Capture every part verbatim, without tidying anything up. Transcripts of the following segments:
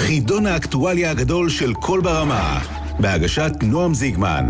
חידון האקטואליה הגדול של כל ברמה, בהגשת נועם זיגמן.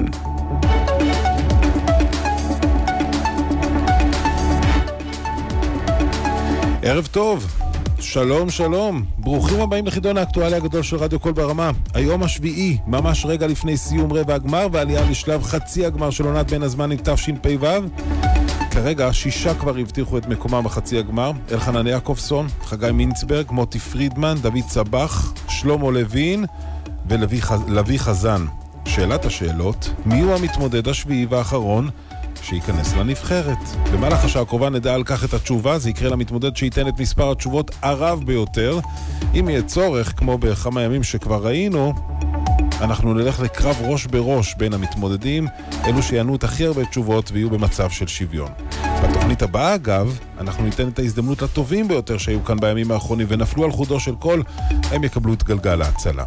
ערב טוב, שלום שלום, ברוכים הבאים לחידון האקטואליה הגדול של רדיו כל ברמה. היום השביעי, ממש רגע לפני סיום רבע הגמר ועלייה לשלב חצי הגמר של עונת בין הזמנים תשפ"ו. כרגע שישה כבר הבטיחו את מקומם בחצי הגמר: אלחנן יעקובסון, חגי מינצברג, מוטי פרידמן, דוד צבח, שלמה לוין ולוי חזן. שאלת השאלות: מי הוא המתמודד השביעי והאחרון שייכנס לנבחרת? במהלך השעה הקרובה נדע על כך את התשובה. זה יקרה למתמודד שייתן את מספר התשובות הרב ביותר. אם יהיה צורך, כמו בכמה ימים שכבר ראינו, אנחנו נלך לקרב ראש בראש בין המתמודדים, אלו שיענו את הכי הרבה תשובות ויהיו במצב של שוויון. בתוכנית הבאה, אגב, אנחנו ניתן את ההזדמנות לטובים ביותר שהיו כאן בימים האחרונים ונפלו על חודו של כל, הם יקבלו את גלגל ההצלה.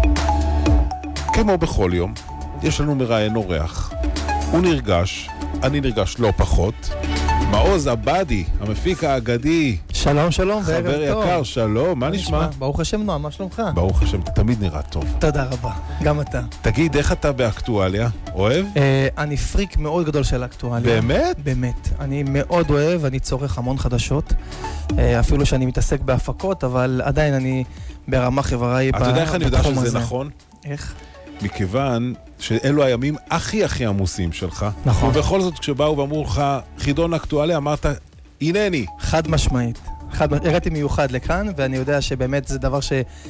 כמו בכל יום, יש לנו מראיין אורח. הוא נרגש, אני נרגש לא פחות. מעוז עבדי, המפיק האגדי. שלום שלום, חבר יקר, שלום, מה נשמע? ברוך השם נועם, מה שלומך? ברוך השם, תמיד נראה טוב. תודה רבה, גם אתה. תגיד, איך אתה באקטואליה? אוהב? אני פריק מאוד גדול של אקטואליה. באמת? באמת. אני מאוד אוהב, אני צורך המון חדשות. אפילו שאני מתעסק בהפקות, אבל עדיין אני ברמה חבראי בתחום הזה. אתה יודע איך אני יודע שזה נכון? איך? מכיוון שאלו הימים הכי הכי עמוסים שלך. נכון. ובכל זאת כשבאו ואמרו לך חידון אקטואליה, אמרת אינני. חד משמעית. חד, הראיתי מיוחד לכאן, ואני יודע שבאמת זה דבר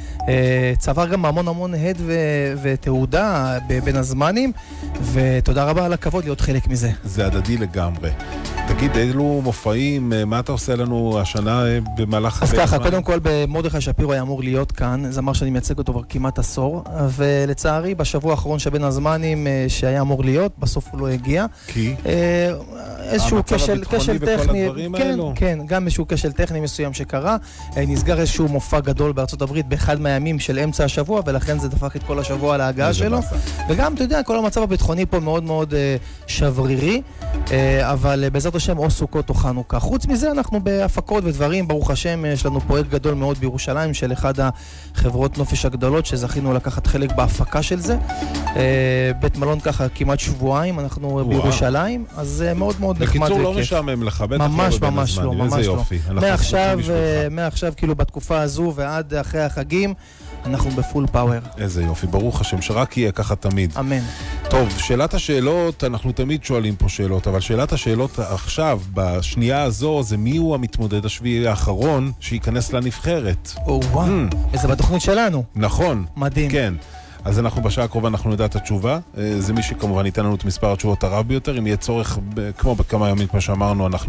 שצבר גם המון המון הד ו- ותעודה בין הזמנים, ותודה רבה על הכבוד להיות חלק מזה. זה הדדי לגמרי. תגיד, אילו מופעים, מה אתה עושה לנו השנה במהלך... אז ככה, קודם כל במרדכי שפירו היה אמור להיות כאן, זמר שאני מייצג אותו כבר כמעט עשור, ולצערי בשבוע האחרון שבין הזמנים שהיה אמור להיות, בסוף הוא לא הגיע. כי? איזשהו כשל, כשל טכני, כן, האלו? כן, גם איזשהו כשל טכני מסוים שקרה, נסגר איזשהו מופע גדול בארצות הברית באחד מהימים של אמצע השבוע, ולכן זה דפק את כל השבוע על ההגעה שלו. וגם, אתה יודע, כל המצב הביטחוני פה מאוד מאוד שברירי, אבל בעזרת השם או סוכות או חנוכה. חוץ מזה אנחנו בהפקות ודברים, ברוך השם, יש לנו פרויקט גדול מאוד בירושלים של אחד החברות נופש הגדולות שזכינו לקחת חלק בהפקה של זה. בית מלון ככה כמעט שבועיים, אנחנו בירושלים, אז מאוד מאוד נחמד וכיף. בקיצור לא משעמם לך, בטח ממש ממש לא, ממש לא. מעכשיו, משפחה. מעכשיו כאילו בתקופה הזו ועד אחרי החגים, אנחנו בפול פאוור. איזה יופי, ברוך השם, שרק יהיה ככה תמיד. אמן. טוב, שאלת השאלות, אנחנו תמיד שואלים פה שאלות, אבל שאלת השאלות עכשיו, בשנייה הזו, זה מי הוא המתמודד השביעי האחרון שייכנס לנבחרת. או וואו, Mm. וזה בתוכנית שלנו. נכון. מדהים. כן. אז אנחנו בשעה הקרובה אנחנו נדע את התשובה. זה מי שכמובן ייתן לנו את מספר התשובות הרב ביותר. אם יהיה צורך, כמו בכמה ימים כמו שאמרנו, אנחנו